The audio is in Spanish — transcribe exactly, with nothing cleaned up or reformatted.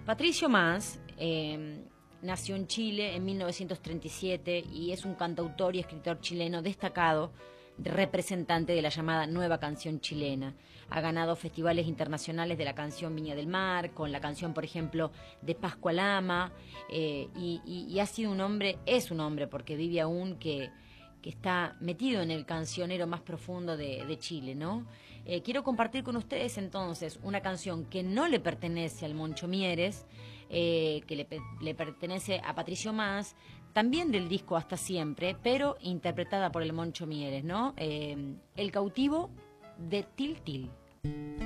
Patricio Manz eh, nació en Chile en mil novecientos treinta y siete y es un cantautor y escritor chileno destacado, representante de la llamada nueva canción chilena. Ha ganado festivales internacionales de la canción Viña del Mar, con la canción, por ejemplo, de Pascua Lama, eh, y, y, y ha sido un hombre, es un hombre, porque vive aún que... que está metido en el cancionero más profundo de, de Chile, ¿no? Eh, quiero compartir con ustedes entonces una canción que no le pertenece al Moncho Mieres, eh, que le, le pertenece a Patricio Manz, también del disco Hasta Siempre, pero interpretada por el Moncho Mieres, ¿no? Eh, El cautivo de Til Til.